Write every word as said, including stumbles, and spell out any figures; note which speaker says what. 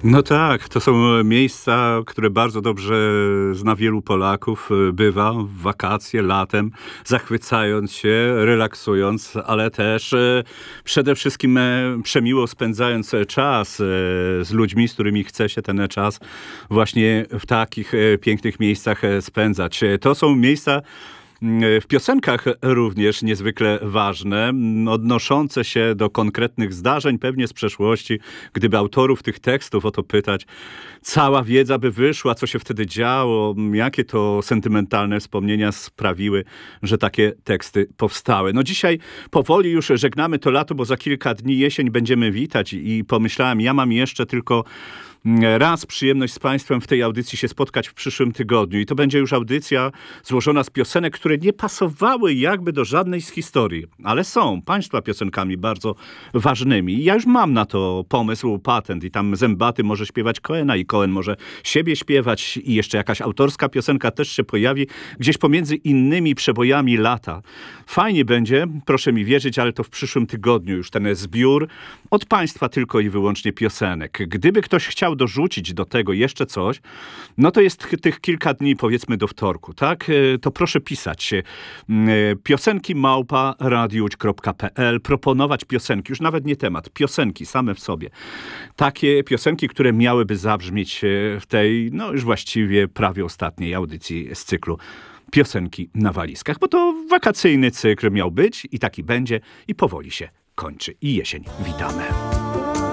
Speaker 1: No tak, to są miejsca, które bardzo dobrze zna wielu Polaków. Bywa w wakacje, latem, zachwycając się, relaksując, ale też e, przede wszystkim e, przemiło spędzając czas e, z ludźmi, z którymi chce się ten czas właśnie w takich e, pięknych miejscach e, spędzać. E, To są miejsca w piosenkach również niezwykle ważne, odnoszące się do konkretnych zdarzeń, pewnie z przeszłości. Gdyby autorów tych tekstów o to pytać, cała wiedza by wyszła, co się wtedy działo, jakie to sentymentalne wspomnienia sprawiły, że takie teksty powstały. No dzisiaj powoli już żegnamy to lato, bo za kilka dni jesień będziemy witać i pomyślałem, ja mam jeszcze tylko raz przyjemność z Państwem w tej audycji się spotkać w przyszłym tygodniu. I to będzie już audycja złożona z piosenek, które nie pasowały jakby do żadnej z historii, ale są Państwa piosenkami bardzo ważnymi. I ja już mam na to pomysł, patent i tam Zębaty może śpiewać Cohena i Cohen może siebie śpiewać i jeszcze jakaś autorska piosenka też się pojawi gdzieś pomiędzy innymi przebojami lata. Fajnie będzie, proszę mi wierzyć, ale to w przyszłym tygodniu już ten zbiór od Państwa tylko i wyłącznie piosenek. Gdyby ktoś chciał dorzucić do tego jeszcze coś, no to jest tych kilka dni, powiedzmy do wtorku, tak? To proszę pisać. Piosenki małpa radiuć kropka pe el, proponować piosenki, już nawet nie temat, piosenki same w sobie. Takie piosenki, które miałyby zabrzmieć w tej, no już właściwie prawie ostatniej audycji z cyklu Piosenki na walizkach, bo to wakacyjny cykl miał być i taki będzie i powoli się kończy. I jesień witamy.